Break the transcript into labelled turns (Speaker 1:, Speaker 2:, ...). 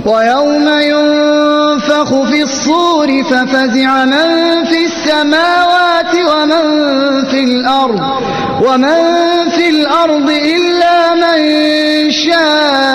Speaker 1: ويوم ينفخ في الصور ففزع من في السماوات ومن في الأرض إلا من شاء